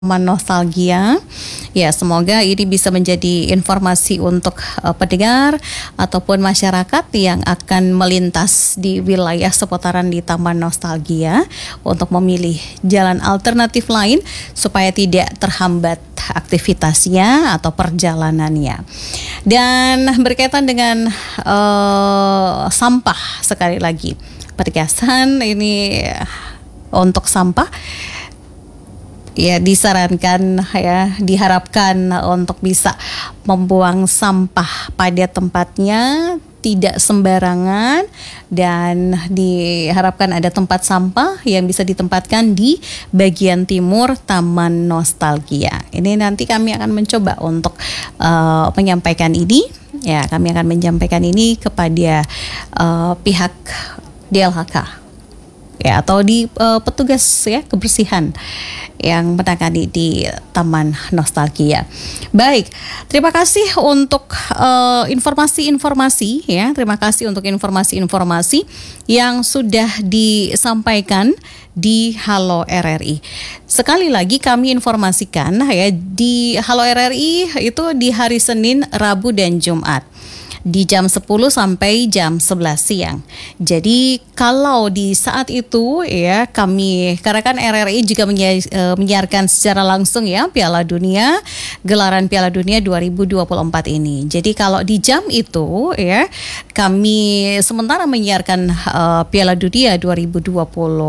Taman Nostalgia. Ya, semoga ini bisa menjadi informasi untuk pendengar ataupun masyarakat yang akan melintas di wilayah seputaran di Taman Nostalgia untuk memilih jalan alternatif lain supaya tidak terhambat aktivitasnya atau perjalanannya. Dan berkaitan dengan sampah, sekali lagi penegasan ini untuk sampah. Ya, disarankan, ya, diharapkan untuk bisa membuang sampah pada tempatnya, tidak sembarangan, dan diharapkan ada tempat sampah yang bisa ditempatkan di bagian timur Taman Nostalgia. Ini nanti kami akan mencoba untuk menyampaikan ini. Ya, kami akan menyampaikan ini kepada pihak DLHK. Ya, atau di petugas ya kebersihan yang menangani di Taman Nostalgia. Baik, terima kasih untuk informasi-informasi ya. Terima kasih untuk informasi-informasi yang sudah disampaikan di Halo RRI. Sekali lagi kami informasikan ya, di Halo RRI itu di hari Senin, Rabu dan Jumat, di jam 10 sampai jam 11 siang. Jadi kalau di saat itu ya kami, karena kan RRI juga menyiarkan secara langsung ya Piala Dunia, gelaran Piala Dunia 2024 ini. Jadi kalau di jam itu ya kami sementara menyiarkan Piala Dunia 2026,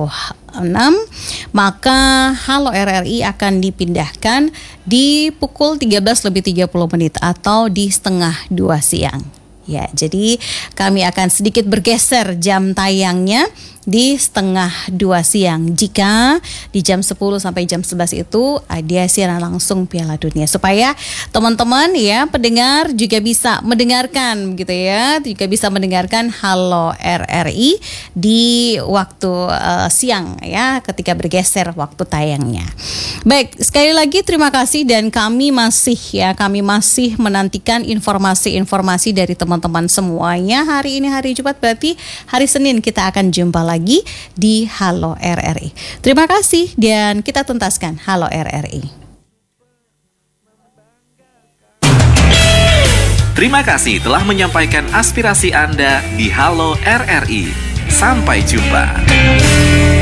maka Halo RRI akan dipindahkan di pukul 13:30 atau di setengah 2 siang. Ya, jadi kami akan sedikit bergeser jam tayangnya di setengah 2 siang jika di jam 10 sampai jam 11 itu ada siaran langsung Piala Dunia, supaya teman-teman ya pendengar juga bisa mendengarkan gitu ya, juga bisa mendengarkan Halo RRI di waktu siang ya, ketika bergeser waktu tayangnya. Baik, sekali lagi terima kasih, dan kami masih menantikan informasi-informasi dari teman-teman semuanya. Hari ini hari Jumat, berarti hari Senin kita akan jumpa lagi di Halo RRI. Terima kasih, dan kita tuntaskan Halo RRI. Terima kasih telah menyampaikan aspirasi Anda di Halo RRI. Sampai jumpa.